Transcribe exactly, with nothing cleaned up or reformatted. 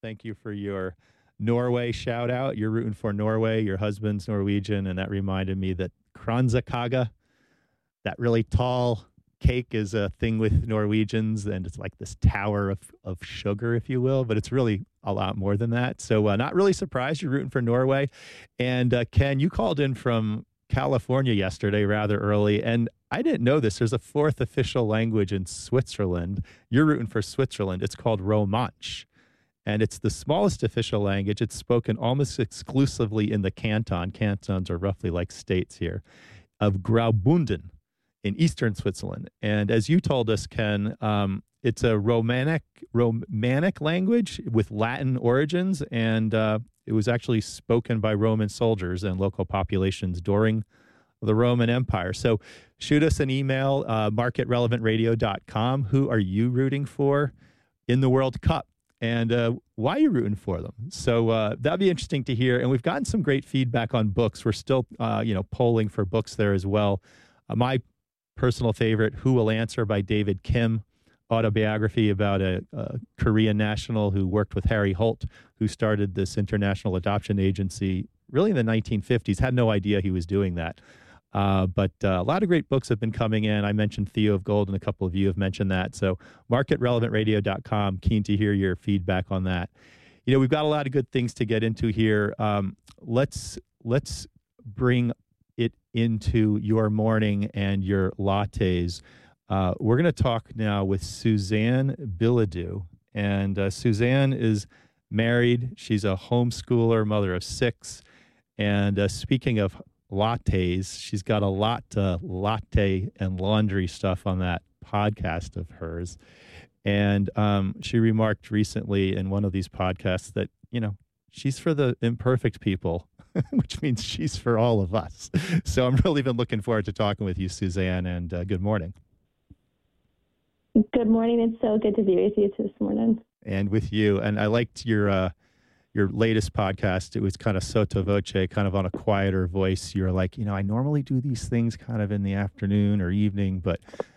Thank you for your Norway shout out. You're rooting for Norway. Your husband's Norwegian, and that reminded me that Kransekake, that really tall cake, is a thing with Norwegians, and it's like this tower of, of sugar, if you will, but it's really a lot more than that. So uh, not really surprised you're rooting for Norway. And uh, Ken, you called in from California yesterday rather early, and I didn't know this. There's a fourth official language in Switzerland. You're rooting for Switzerland. It's called Romansh, and it's the smallest official language. It's spoken almost exclusively in the canton. Cantons are roughly like states here, of Graubünden in eastern Switzerland. And as you told us, Ken, um, it's a Romanic Romanic language with Latin origins, and uh, it was actually spoken by Roman soldiers and local populations during the Roman Empire. So shoot us an email, uh, mark at relevant radio dot com. Who are you rooting for in the World Cup? And uh, why are you rooting for them? So uh, that'd be interesting to hear. And we've gotten some great feedback on books. We're still, uh, you know, polling for books there as well. Uh, my personal favorite, Who Will Answer by David Kim, autobiography about a, a Korean national who worked with Harry Holt, who started this international adoption agency really in the nineteen fifties. Had no idea he was doing that. Uh, but uh, a lot of great books have been coming in. I mentioned Theo of Gold, and a couple of you have mentioned that. So mark at relevant radio dot com. Keen to hear your feedback on that. You know, we've got a lot of good things to get into here. Um, let's let's bring it into your morning and your lattes. Uh, we're going to talk now with Suzanne Bilodeau. And uh, Suzanne is married. She's a homeschooler, mother of six. And uh, speaking of lattes, she's got a lot uh, latte and laundry stuff on that podcast of hers. And um, she remarked recently in one of these podcasts that, you know, she's for the imperfect people, which means she's for all of us. So I'm really been looking forward to talking with you, Suzanne, and uh, good morning. Good morning. It's so good to be with you this morning. And with you. And I liked your uh, your latest podcast. It was kind of sotto voce, kind of on a quieter voice. You're like, you know, I normally do these things kind of in the afternoon or evening, but